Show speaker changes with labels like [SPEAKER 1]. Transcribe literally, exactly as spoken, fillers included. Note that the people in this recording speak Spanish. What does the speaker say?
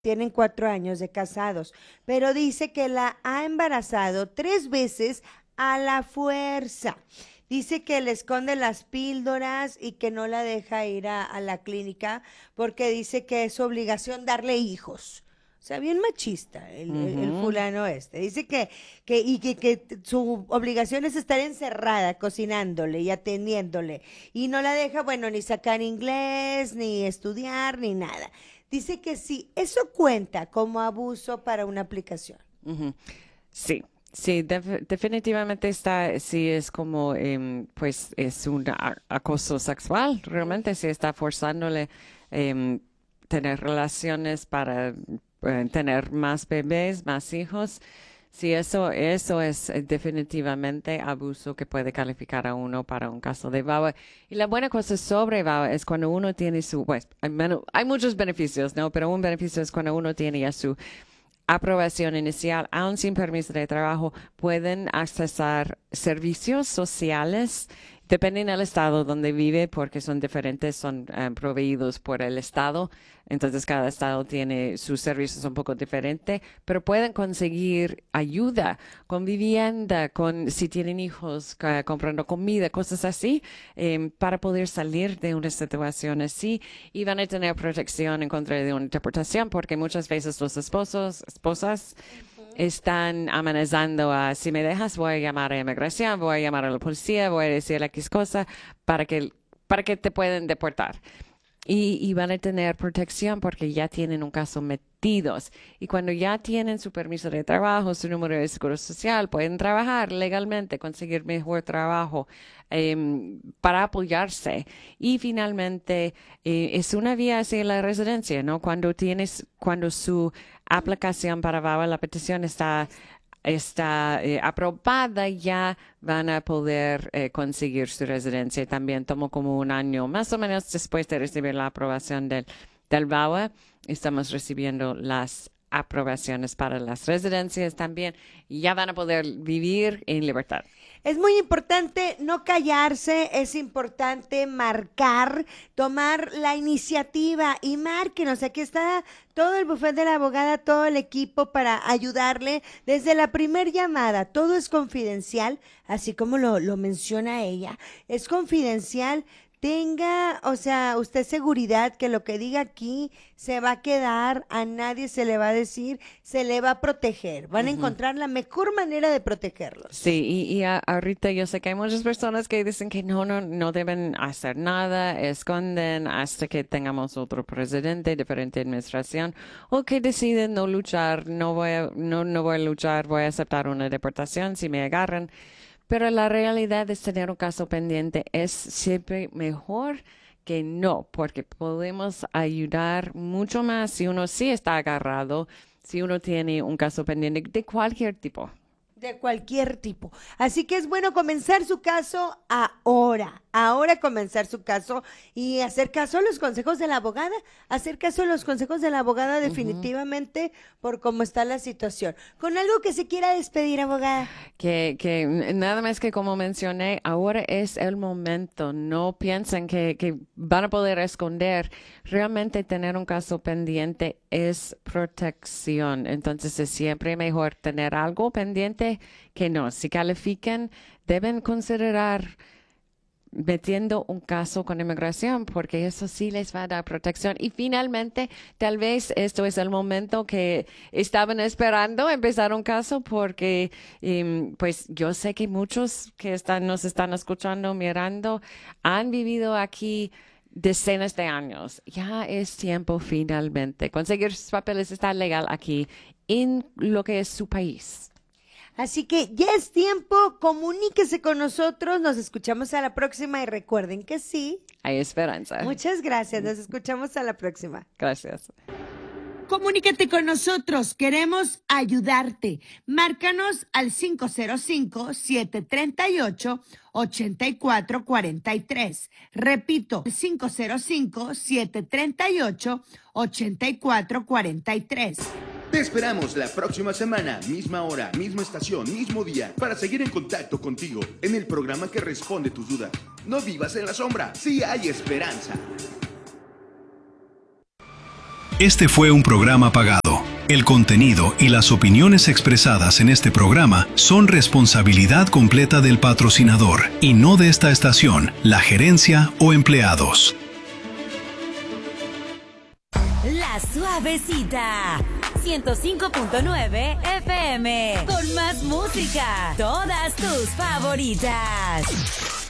[SPEAKER 1] tienen cuatro años de casados, pero dice que la ha embarazado tres veces a la fuerza. Dice que le esconde las píldoras y que no la deja ir a, a la clínica porque dice que es su obligación darle hijos. O sea, bien machista el, el- el
[SPEAKER 2] Ujú.
[SPEAKER 1] fulano este. Dice que, que, y que, que t- su obligación es estar encerrada, cocinándole y atendiéndole. Y no la deja, bueno, ni sacar inglés, ni estudiar, ni nada. Dice que sí, eso cuenta como abuso para una aplicación.
[SPEAKER 2] Ujú. Sí, sí, def- definitivamente está, sí es como, em, pues es un a- acoso sexual, realmente sí está forzándole em, tener relaciones para eh, tener más bebés, más hijos. Sí, eso, eso es eh, definitivamente abuso que puede calificar a uno para un caso de V A W A. Y la buena cosa sobre V A W A es cuando uno tiene su, pues, hay, menos- hay muchos beneficios, ¿no? Pero un beneficio es cuando uno tiene ya su aprobación inicial, aún sin permiso de trabajo, pueden accesar servicios sociales. Dependen del estado donde vive, porque son diferentes, son eh, proveídos por el estado. Entonces, cada estado tiene sus servicios un poco diferentes, pero pueden conseguir ayuda con vivienda, con si tienen hijos, ca- comprando comida, cosas así, em, para poder salir de una situación así y van a tener protección en contra de una deportación, porque muchas veces los esposos, esposas
[SPEAKER 1] Ujú.
[SPEAKER 2] están amenazando a, si me dejas, voy a llamar a inmigración, voy a llamar a la policía, voy a decir X cosa para que, para que te puedan deportar. Y, y van a tener protección porque ya tienen un caso metidos. Y cuando ya tienen su permiso de trabajo, su número de seguro social, pueden trabajar legalmente, conseguir mejor trabajo em, para apoyarse. Y finalmente, eh, es una vía hacia la residencia, ¿no? Cuando tienes, cuando su aplicación para V A W A, la petición está está eh, aprobada, ya van a poder eh, conseguir su residencia. También tomó como un año, más o menos después de recibir la aprobación del, del V A W A. Estamos recibiendo las aprobaciones para las residencias también y ya van a poder vivir en libertad.
[SPEAKER 1] Es muy importante no callarse, es importante marcar, tomar la iniciativa y márquenos. Aquí está todo el bufete de la abogada, todo el equipo para ayudarle desde la primer llamada. Todo es confidencial, así como lo, lo menciona ella. Es confidencial. Tenga, o sea, usted seguridad que lo que diga aquí se va a quedar, a nadie se le va a decir, se le va a proteger. Van a
[SPEAKER 2] Ujú.
[SPEAKER 1] encontrar la mejor manera de protegerlos.
[SPEAKER 2] Sí, y, y a- ahorita yo sé que hay muchas personas que dicen que no, no, no deben hacer nada, esconden hasta que tengamos otro presidente, diferente administración, o que deciden no luchar, no voy a, no, no voy a luchar, voy a aceptar una deportación si me agarran. Pero la realidad es tener un caso pendiente es siempre mejor que no, porque podemos ayudar mucho más si uno sí está agarrado, si uno tiene un caso pendiente de cualquier tipo.
[SPEAKER 1] De cualquier tipo. Así que es bueno comenzar su caso ahora, ahora comenzar su caso y hacer caso a los consejos de la abogada, hacer caso a los consejos de la abogada
[SPEAKER 2] Ujú.
[SPEAKER 1] definitivamente por cómo está la situación. Con algo que se quiera despedir, abogada.
[SPEAKER 2] Que, que nada más que como mencioné, ahora es el momento. No piensen que, que van a poder esconder. Realmente tener un caso pendiente es protección. Entonces es siempre mejor tener algo pendiente que no. Si califican, deben considerar metiendo un caso con inmigración, porque eso sí les va a dar protección. Y finalmente, tal vez esto es el momento que estaban esperando empezar un caso, porque em, pues yo sé que muchos que están, nos están escuchando, mirando, han vivido aquí decenas de años. Ya es tiempo finalmente. Conseguir sus papeles está legal aquí en lo que es su país.
[SPEAKER 1] Así que ya es tiempo, comuníquese con nosotros, nos escuchamos a la próxima y recuerden que sí.
[SPEAKER 2] Hay esperanza.
[SPEAKER 1] Muchas gracias, nos escuchamos a la próxima.
[SPEAKER 2] Gracias.
[SPEAKER 1] Comunícate con nosotros, queremos ayudarte. Márcanos al cinco cero cinco, siete tres ocho, ocho cuatro cuatro tres. Repito, cinco cero cinco, siete tres ocho, ocho cuatro cuatro tres.
[SPEAKER 3] Te esperamos la próxima semana, misma hora, misma estación, mismo día, para seguir en contacto contigo en el programa que responde tus dudas. No vivas en la sombra, sí hay esperanza.
[SPEAKER 4] Este fue un programa pagado. El contenido y las opiniones expresadas en este programa son responsabilidad completa del patrocinador y no de esta estación, la gerencia o empleados.
[SPEAKER 5] La Suavecita, ciento cinco punto nueve F M, con más música, todas tus favoritas.